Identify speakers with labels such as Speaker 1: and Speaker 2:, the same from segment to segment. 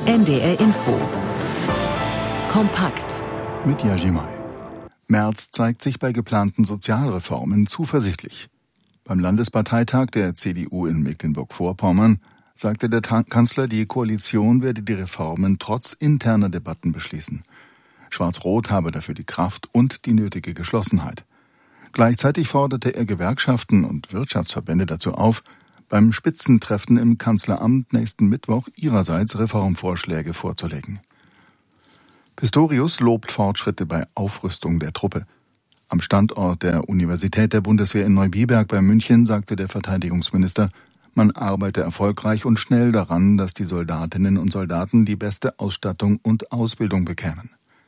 Speaker 1: NDR Info. Kompakt.
Speaker 2: Mit Yajimai. Merz zeigt sich bei geplanten Sozialreformen zuversichtlich. Beim Landesparteitag der CDU in Mecklenburg-Vorpommern sagte der Kanzler, die Koalition werde die Reformen trotz interner Debatten beschließen. Schwarz-Rot habe dafür die Kraft und die nötige Geschlossenheit. Gleichzeitig forderte er Gewerkschaften und Wirtschaftsverbände dazu auf, beim Spitzentreffen im Kanzleramt nächsten Mittwoch ihrerseits Reformvorschläge vorzulegen. Pistorius lobt Fortschritte bei Aufrüstung der Truppe. Am Standort der Universität der Bundeswehr in Neubiberg bei München sagte der Verteidigungsminister, man arbeite erfolgreich und schnell daran, dass die Soldatinnen und Soldaten die beste Ausstattung und Ausbildung bekämen.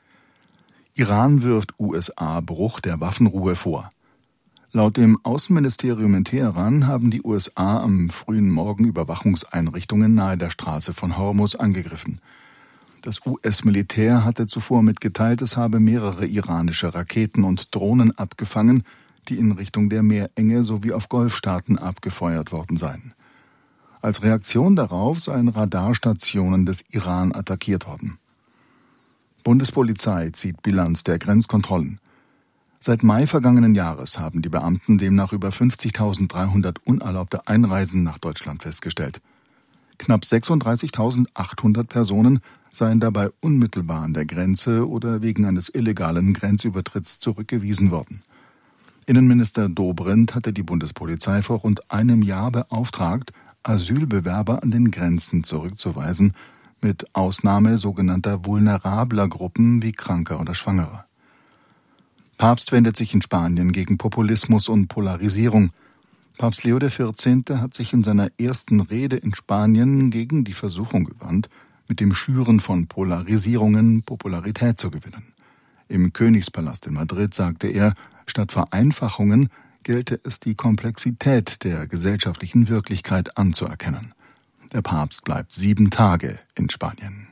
Speaker 2: Iran wirft USA Bruch der Waffenruhe vor. Laut dem Außenministerium in Teheran haben die USA am frühen Morgen Überwachungseinrichtungen nahe der Straße von Hormuz angegriffen. Das US-Militär hatte zuvor mitgeteilt, es habe mehrere iranische Raketen und Drohnen abgefangen, die in Richtung der Meerenge sowie auf Golfstaaten abgefeuert worden seien. Als Reaktion darauf seien Radarstationen des Iran attackiert worden. Bundespolizei zieht Bilanz der Grenzkontrollen. Seit Mai vergangenen Jahres haben die Beamten demnach über 50.300 unerlaubte Einreisen nach Deutschland festgestellt. Knapp 36.800 Personen seien dabei unmittelbar an der Grenze oder wegen eines illegalen Grenzübertritts zurückgewiesen worden. Innenminister Dobrindt hatte die Bundespolizei vor rund einem Jahr beauftragt, Asylbewerber an den Grenzen zurückzuweisen, mit Ausnahme sogenannter vulnerabler Gruppen wie Kranker oder Schwangerer. Papst wendet sich in Spanien gegen Populismus und Polarisierung. Papst Leo XIV. Hat sich in seiner ersten Rede in Spanien gegen die Versuchung gewandt, mit dem Schüren von Polarisierungen Popularität zu gewinnen. Im Königspalast in Madrid sagte er, statt Vereinfachungen gelte es, die Komplexität der gesellschaftlichen Wirklichkeit anzuerkennen. Der Papst bleibt 7 Tage in Spanien.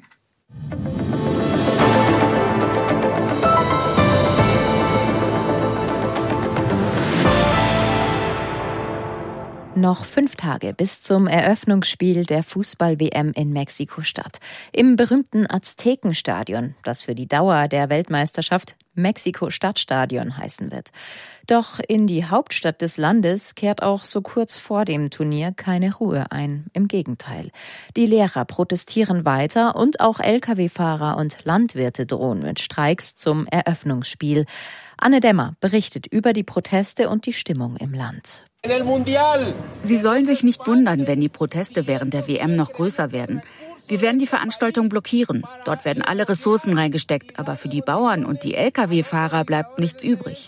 Speaker 3: Noch 5 Tage bis zum Eröffnungsspiel der Fußball-WM in Mexiko-Stadt. Im berühmten Aztekenstadion, das für die Dauer der Weltmeisterschaft Mexiko-Stadtstadion heißen wird. Doch in die Hauptstadt des Landes kehrt auch so kurz vor dem Turnier keine Ruhe ein. Im Gegenteil. Die Lehrer protestieren weiter und auch Lkw-Fahrer und Landwirte drohen mit Streiks zum Eröffnungsspiel. Anne Dämmer berichtet über die Proteste und die Stimmung im Land.
Speaker 4: Sie sollen sich nicht wundern, wenn die Proteste während der WM noch größer werden. Wir werden die Veranstaltung blockieren. Dort werden alle Ressourcen reingesteckt, aber für die Bauern und die Lkw-Fahrer bleibt nichts übrig.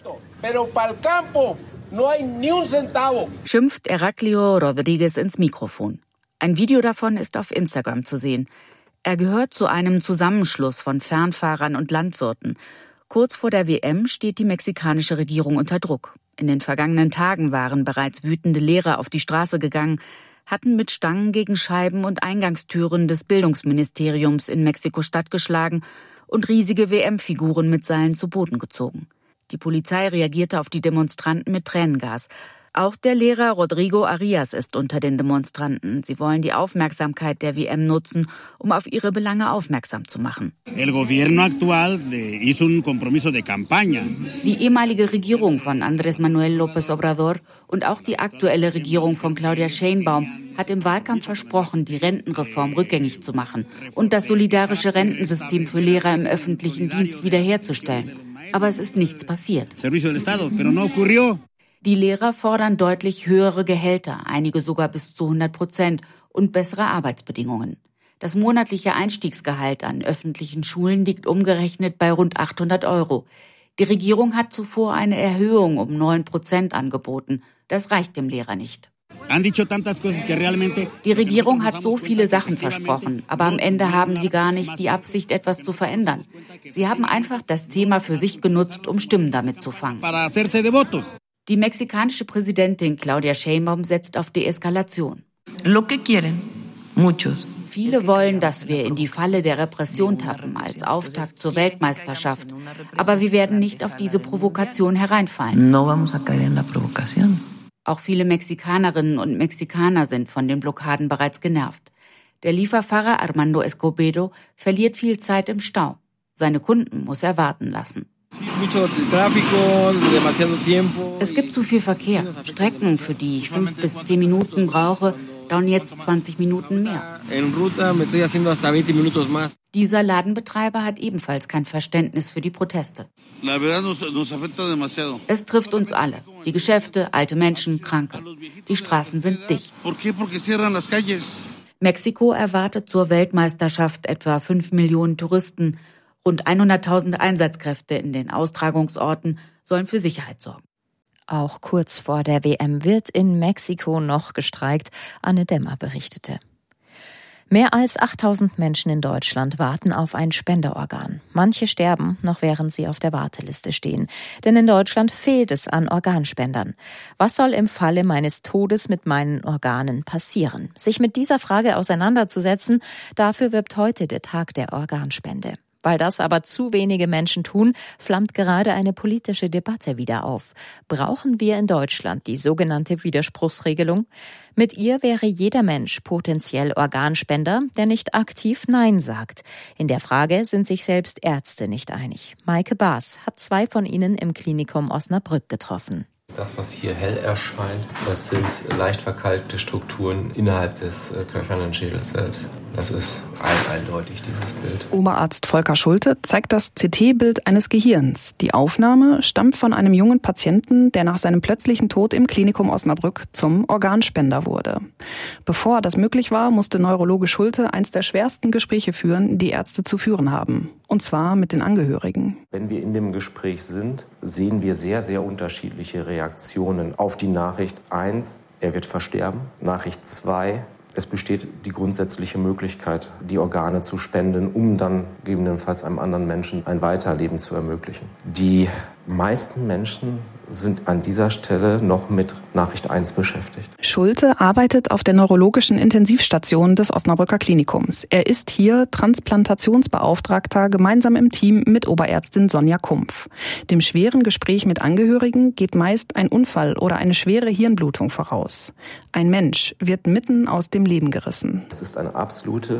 Speaker 4: Schimpft Heraclio Rodriguez ins Mikrofon. Ein Video davon ist auf Instagram zu sehen. Er gehört zu einem Zusammenschluss von Fernfahrern und Landwirten. Kurz vor der WM steht die mexikanische Regierung unter Druck. In den vergangenen Tagen waren bereits wütende Lehrer auf die Straße gegangen, hatten mit Stangen gegen Scheiben und Eingangstüren des Bildungsministeriums in Mexiko-Stadt geschlagen und riesige WM-Figuren mit Seilen zu Boden gezogen. Die Polizei reagierte auf die Demonstranten mit Tränengas. Auch der Lehrer Rodrigo Arias ist unter den Demonstranten. Sie wollen die Aufmerksamkeit der WM nutzen, um auf ihre Belange aufmerksam zu machen. Die ehemalige Regierung von Andrés Manuel López Obrador und auch die aktuelle Regierung von Claudia Sheinbaum hat im Wahlkampf versprochen, die Rentenreform rückgängig zu machen und das solidarische Rentensystem für Lehrer im öffentlichen Dienst wiederherzustellen. Aber es ist nichts passiert. Die Lehrer fordern deutlich höhere Gehälter, einige sogar bis zu 100% und bessere Arbeitsbedingungen. Das monatliche Einstiegsgehalt an öffentlichen Schulen liegt umgerechnet bei rund 800 €. Die Regierung hat zuvor eine Erhöhung um 9% angeboten. Das reicht dem Lehrer nicht. Die Regierung hat so viele Sachen versprochen, aber am Ende haben sie gar nicht die Absicht, etwas zu verändern. Sie haben einfach das Thema für sich genutzt, um Stimmen damit zu fangen. Die mexikanische Präsidentin Claudia Sheinbaum setzt auf Deeskalation. Viele wollen, dass wir in die Falle der Repression tappen, als Auftakt zur Weltmeisterschaft. Aber wir werden nicht auf diese Provokation hereinfallen. Auch viele Mexikanerinnen und Mexikaner sind von den Blockaden bereits genervt. Der Lieferfahrer Armando Escobedo verliert viel Zeit im Stau. Seine Kunden muss er warten lassen. Es gibt zu viel Verkehr. Strecken, für die ich 5 bis 10 Minuten brauche, dauern jetzt 20 Minuten mehr. Dieser Ladenbetreiber hat ebenfalls kein Verständnis für die Proteste. Es trifft uns alle. Die Geschäfte, alte Menschen, Kranke. Die Straßen sind dicht. Mexiko erwartet zur Weltmeisterschaft etwa 5 Millionen Touristen. Rund 100.000 Einsatzkräfte in den Austragungsorten sollen für Sicherheit sorgen.
Speaker 3: Auch kurz vor der WM wird in Mexiko noch gestreikt, Anne Dämmer berichtete. Mehr als 8.000 Menschen in Deutschland warten auf ein Spenderorgan. Manche sterben, noch während sie auf der Warteliste stehen. Denn in Deutschland fehlt es an Organspendern. Was soll im Falle meines Todes mit meinen Organen passieren? Sich mit dieser Frage auseinanderzusetzen, dafür wirbt heute der Tag der Organspende. Weil das aber zu wenige Menschen tun, flammt gerade eine politische Debatte wieder auf. Brauchen wir in Deutschland die sogenannte Widerspruchsregelung? Mit ihr wäre jeder Mensch potenziell Organspender, der nicht aktiv Nein sagt. In der Frage sind sich selbst Ärzte nicht einig. Maike Baas hat 2 von ihnen im Klinikum Osnabrück getroffen.
Speaker 1: Das, was hier hell erscheint, das sind leicht verkalkte Strukturen innerhalb des knöchernen Schädels selbst. Das ist eindeutig, dieses Bild.
Speaker 5: Oberarzt Volker Schulte zeigt das CT-Bild eines Gehirns. Die Aufnahme stammt von einem jungen Patienten, der nach seinem plötzlichen Tod im Klinikum Osnabrück zum Organspender wurde. Bevor das möglich war, musste Neurologe Schulte eins der schwersten Gespräche führen, die Ärzte zu führen haben. Und zwar mit den Angehörigen.
Speaker 6: Wenn wir in dem Gespräch sind, sehen wir sehr, sehr unterschiedliche Reaktionen auf die Nachricht 1, er wird versterben. Nachricht 2, es besteht die grundsätzliche Möglichkeit, die Organe zu spenden, um dann gegebenenfalls einem anderen Menschen ein Weiterleben zu ermöglichen. Die meisten Menschen sind an dieser Stelle noch mit Nachricht 1 beschäftigt.
Speaker 5: Schulte arbeitet auf der neurologischen Intensivstation des Osnabrücker Klinikums. Er ist hier Transplantationsbeauftragter gemeinsam im Team mit Oberärztin Sonja Kumpf. Dem schweren Gespräch mit Angehörigen geht meist ein Unfall oder eine schwere Hirnblutung voraus. Ein Mensch wird mitten aus dem Leben gerissen.
Speaker 6: Es ist eine absolute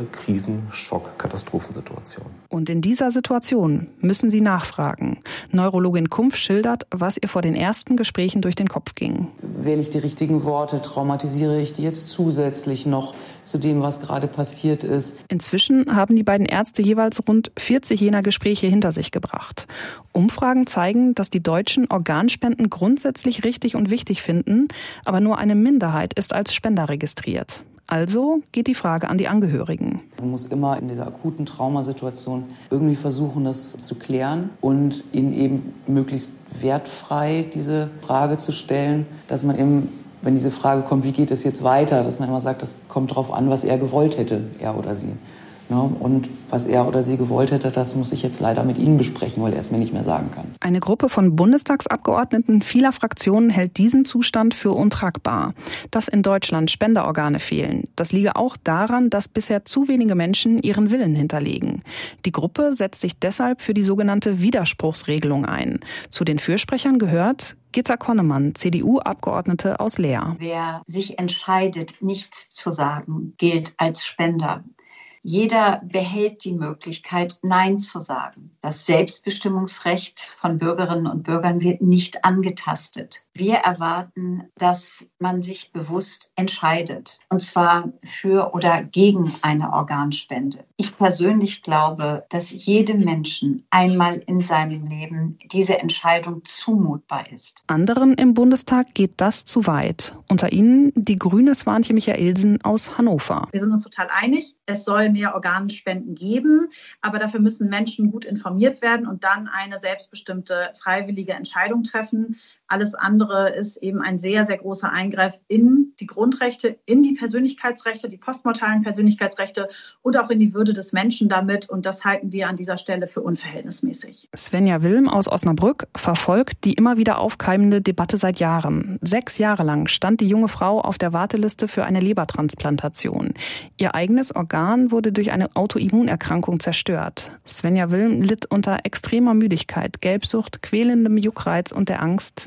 Speaker 6: Krisenschock-Katastrophensituation.
Speaker 5: Und in dieser Situation müssen sie nachfragen. Neurologin Kumpf schildert, was ihr vor den ersten Gesprächen durch den Kopf ging.
Speaker 7: Wähle ich die richtigen Worte? Traumatisiere ich die jetzt zusätzlich noch zu dem, was gerade passiert ist?
Speaker 5: Inzwischen haben die beiden Ärzte jeweils rund 40 jener Gespräche hinter sich gebracht. Umfragen zeigen, dass die Deutschen Organspenden grundsätzlich richtig und wichtig finden, aber nur eine Minderheit ist als Spender registriert. Also geht die Frage an die Angehörigen.
Speaker 7: Man muss immer in dieser akuten Traumasituation irgendwie versuchen, das zu klären und ihnen eben möglichst wertfrei diese Frage zu stellen, dass man eben, wenn diese Frage kommt, wie geht es jetzt weiter, dass man immer sagt, das kommt darauf an, was er gewollt hätte, er oder sie. Ja, und was er oder sie gewollt hätte, das muss ich jetzt leider mit Ihnen besprechen, weil er es mir nicht mehr sagen kann.
Speaker 5: Eine Gruppe von Bundestagsabgeordneten vieler Fraktionen hält diesen Zustand für untragbar. Dass in Deutschland Spenderorgane fehlen, das liege auch daran, dass bisher zu wenige Menschen ihren Willen hinterlegen. Die Gruppe setzt sich deshalb für die sogenannte Widerspruchsregelung ein. Zu den Fürsprechern gehört Gitta Konnemann, CDU-Abgeordnete aus Leer.
Speaker 8: Wer sich entscheidet, nichts zu sagen, gilt als Spender. Jeder behält die Möglichkeit, Nein zu sagen. Das Selbstbestimmungsrecht von Bürgerinnen und Bürgern wird nicht angetastet. Wir erwarten, dass man sich bewusst entscheidet, und zwar für oder gegen eine Organspende. Ich persönlich glaube, dass jedem Menschen einmal in seinem Leben diese Entscheidung zumutbar ist.
Speaker 5: Anderen im Bundestag geht das zu weit. Unter ihnen die grüne Swantje Michaelsen aus Hannover.
Speaker 9: Wir sind uns total einig, es soll mehr Organspenden geben, aber dafür müssen Menschen gut informiert werden und dann eine selbstbestimmte, freiwillige Entscheidung treffen. Alles andere ist eben ein sehr, sehr großer Eingriff in die Grundrechte, in die Persönlichkeitsrechte, die postmortalen Persönlichkeitsrechte und auch in die Würde des Menschen damit. Und das halten wir an dieser Stelle für unverhältnismäßig.
Speaker 5: Svenja Wilm aus Osnabrück verfolgt die immer wieder aufkeimende Debatte seit Jahren. 6 Jahre lang stand die junge Frau auf der Warteliste für eine Lebertransplantation. Ihr eigenes Organ wurde durch eine Autoimmunerkrankung zerstört. Svenja Wilm litt unter extremer Müdigkeit, Gelbsucht, quälendem Juckreiz und der Angst,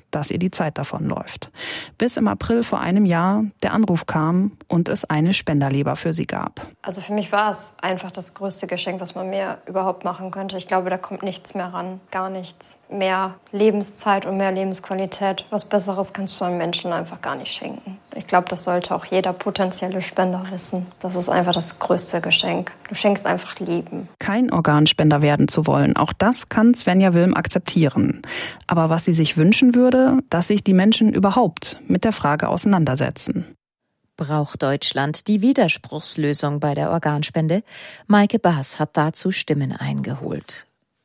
Speaker 5: dass ihr die Zeit davonläuft. Bis im April vor einem Jahr der Anruf kam und es eine Spenderleber für sie gab.
Speaker 10: Also für mich war es einfach das größte Geschenk, was man mir überhaupt machen könnte. Ich glaube, da kommt nichts mehr ran, gar nichts. Mehr Lebenszeit und mehr Lebensqualität. Was Besseres kannst du einem Menschen einfach gar nicht schenken. Ich glaube, das sollte auch jeder potenzielle Spender wissen. Das ist einfach das größte Geschenk. Du schenkst einfach Leben.
Speaker 5: Kein Organspender werden zu wollen, auch das kann Svenja Wilm akzeptieren. Aber was sie sich wünschen würde, dass sich die Menschen überhaupt mit der Frage auseinandersetzen.
Speaker 3: Braucht Deutschland die Widerspruchslösung bei der Organspende? Maike Baas hat dazu Stimmen eingeholt.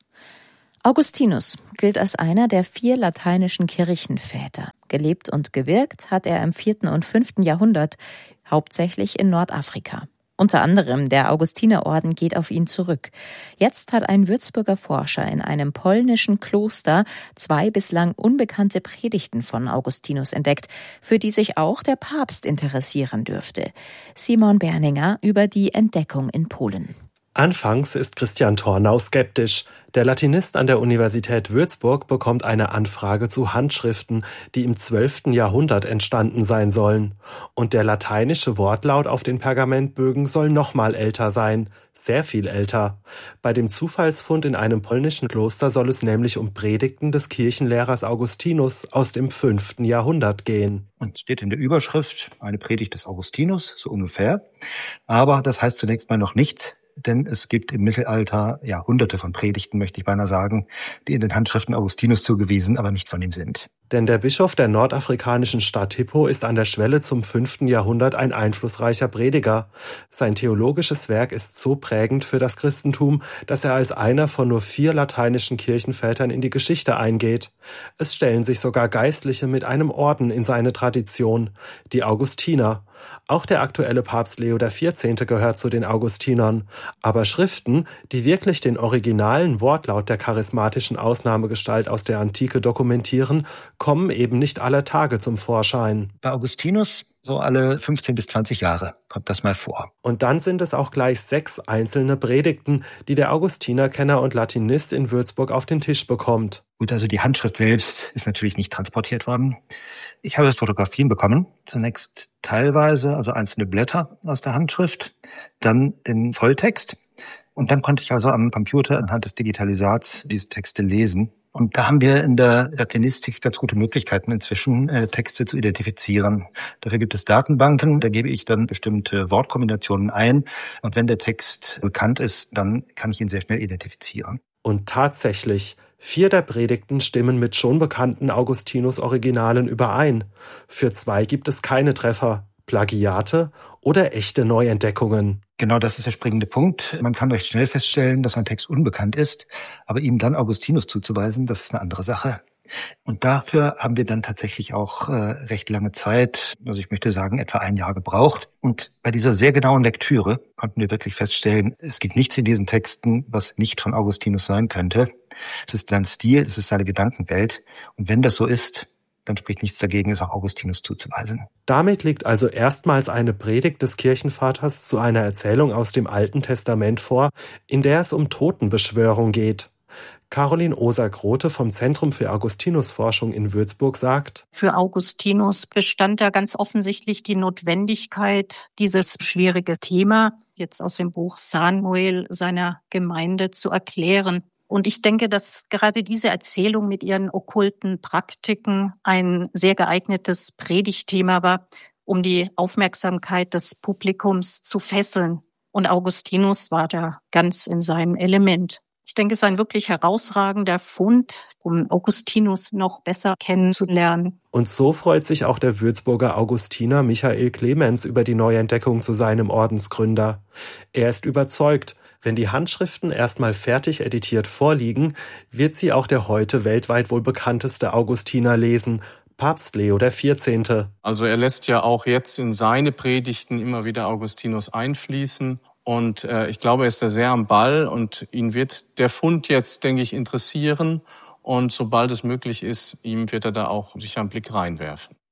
Speaker 3: Augustinus gilt als einer der 4 lateinischen Kirchenväter. Gelebt und gewirkt hat er im 4. und 5. Jahrhundert, hauptsächlich in Nordafrika. Unter anderem der Augustinerorden geht auf ihn zurück. Jetzt hat ein Würzburger Forscher in einem polnischen Kloster 2 bislang unbekannte Predigten von Augustinus entdeckt, für die sich auch der Papst interessieren dürfte. Simon Berninger über die Entdeckung in Polen.
Speaker 11: Anfangs ist Christian Tornau skeptisch. Der Latinist an der Universität Würzburg bekommt eine Anfrage zu Handschriften, die im 12. Jahrhundert entstanden sein sollen. Und der lateinische Wortlaut auf den Pergamentbögen soll nochmal älter sein. Sehr viel älter. Bei dem Zufallsfund in einem polnischen Kloster soll es nämlich um Predigten des Kirchenlehrers Augustinus aus dem 5. Jahrhundert gehen.
Speaker 12: Und steht in der Überschrift eine Predigt des Augustinus, so ungefähr. Aber das heißt zunächst mal noch nichts. Denn es gibt im Mittelalter hunderte von Predigten, möchte ich beinahe sagen, die in den Handschriften Augustinus zugewiesen, aber nicht von ihm sind.
Speaker 11: Denn der Bischof der nordafrikanischen Stadt Hippo ist an der Schwelle zum 5. Jahrhundert ein einflussreicher Prediger. Sein theologisches Werk ist so prägend für das Christentum, dass er als einer von nur 4 lateinischen Kirchenvätern in die Geschichte eingeht. Es stellen sich sogar Geistliche mit einem Orden in seine Tradition, die Augustiner. Auch der aktuelle Papst Leo XIV. Gehört zu den Augustinern. Aber Schriften, die wirklich den originalen Wortlaut der charismatischen Ausnahmegestalt aus der Antike dokumentieren, kommen eben nicht aller Tage zum Vorschein.
Speaker 12: Bei Augustinus so alle 15 bis 20 Jahre kommt das mal vor.
Speaker 11: Und dann sind es auch gleich 6 einzelne Predigten, die der Augustinerkenner und Latinist in Würzburg auf den Tisch bekommt.
Speaker 12: Gut, also die Handschrift selbst ist natürlich nicht transportiert worden. Ich habe Fotografien bekommen. Zunächst teilweise, also einzelne Blätter aus der Handschrift, dann den Volltext. Und dann konnte ich also am Computer anhand des Digitalisats diese Texte lesen. Und da haben wir in der Latinistik ganz gute Möglichkeiten inzwischen, Texte zu identifizieren. Dafür gibt es Datenbanken, da gebe ich dann bestimmte Wortkombinationen ein. Und wenn der Text bekannt ist, dann kann ich ihn sehr schnell identifizieren.
Speaker 11: Und tatsächlich, 4 der Predigten stimmen mit schon bekannten Augustinus-Originalen überein. Für 2 gibt es keine Treffer, Plagiate oder echte Neuentdeckungen.
Speaker 12: Genau, das ist der springende Punkt. Man kann recht schnell feststellen, dass ein Text unbekannt ist, aber ihm dann Augustinus zuzuweisen, das ist eine andere Sache. Und dafür haben wir dann tatsächlich auch recht lange Zeit, also ich möchte sagen etwa 1 Jahr gebraucht. Und bei dieser sehr genauen Lektüre konnten wir wirklich feststellen, es gibt nichts in diesen Texten, was nicht von Augustinus sein könnte. Es ist sein Stil, es ist seine Gedankenwelt. Und wenn das so ist, dann spricht nichts dagegen, es auch Augustinus zuzuweisen.
Speaker 11: Damit liegt also erstmals eine Predigt des Kirchenvaters zu einer Erzählung aus dem Alten Testament vor, in der es um Totenbeschwörung geht. Caroline Oser-Grote vom Zentrum für Augustinus-Forschung in Würzburg sagt:
Speaker 13: Für Augustinus bestand da ganz offensichtlich die Notwendigkeit, dieses schwierige Thema jetzt aus dem Buch Samuel seiner Gemeinde zu erklären. Und ich denke, dass gerade diese Erzählung mit ihren okkulten Praktiken ein sehr geeignetes Predigtthema war, um die Aufmerksamkeit des Publikums zu fesseln. Und Augustinus war da ganz in seinem Element. Ich denke, es ist ein wirklich herausragender Fund, um Augustinus noch besser kennenzulernen.
Speaker 11: Und so freut sich auch der Würzburger Augustiner Michael Clemens über die Neuentdeckung zu seinem Ordensgründer. Er ist überzeugt, wenn die Handschriften erstmal fertig editiert vorliegen, wird sie auch der heute weltweit wohl bekannteste Augustiner lesen, Papst Leo XIV.
Speaker 14: Also er lässt ja auch jetzt in seine Predigten immer wieder Augustinus einfließen. Und ich glaube, er ist da sehr am Ball und ihn wird der Fund jetzt, denke ich, interessieren. Und sobald es möglich ist, ihm wird er da auch sicher einen Blick reinwerfen.